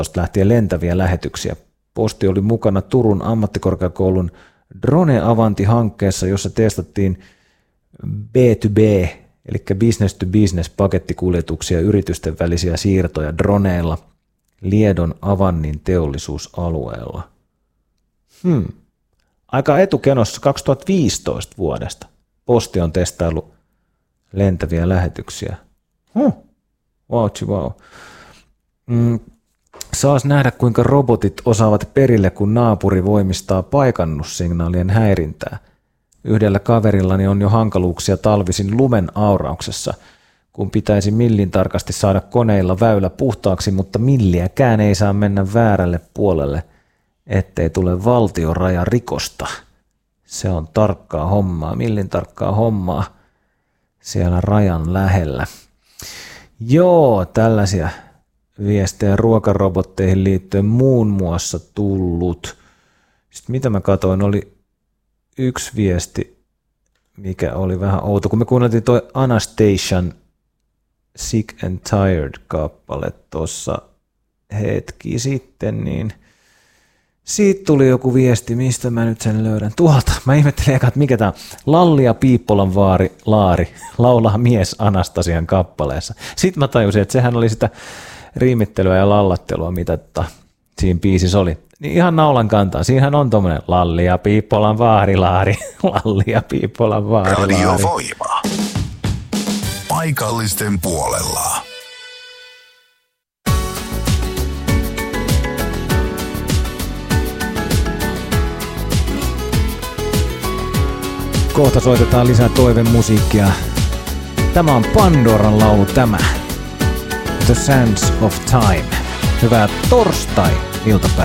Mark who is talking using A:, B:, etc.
A: lähtien lentäviä lähetyksiä. Posti oli mukana Turun ammattikorkeakoulun Drone Avanti-hankkeessa, jossa testattiin B2B, eli business to business pakettikuljetuksia ja yritysten välisiä siirtoja droneilla Liedon Avannin teollisuusalueella. Aika etukenossa 2015 vuodesta. Posti on testaillut lentäviä lähetyksiä. Wow. Saas nähdä, kuinka robotit osaavat perille, kun naapuri voimistaa paikannussignaalien häirintää. Yhdellä kaverillani on jo hankaluuksia talvisin lumen aurauksessa, kun pitäisi millin tarkasti saada koneilla väylä puhtaaksi, mutta milliäkään ei saa mennä väärälle puolelle, ettei tule valtionrajarikosta. Se on tarkkaa hommaa, millin tarkkaa hommaa siellä rajan lähellä. Joo, tällaisia viestejä ruokarobotteihin liittyen muun muassa tullut. Sitten mitä mä katsoin, oli yksi viesti, mikä oli vähän outo. Kun me kuunneltiin toi Anastasian Sick and Tired-kappale tuossa hetki sitten, niin siitä tuli joku viesti, mistä mä nyt sen löydän. Tuolta, mä ihmettelin eka, että mikä tää on. Lalli ja Piippolan Laari laulaa mies Anastasian kappaleessa. Sitten mä tajusin, että sehän oli sitä riimittelyä ja lallattelua, mitä siinä biisissä oli. Niin ihan naulan kantaa. Siinähän on tommonen Lalli ja Piippolan vaarilaari. Lalli ja Piippolan vaarilaari.
B: Radiovoima. Paikallisten puolella.
A: Kohta soitetaan lisää toivemusiikkia. Tämä on Pandoran laulu tämä. The Sands of Time. Hyvää torstai-iltapäivää.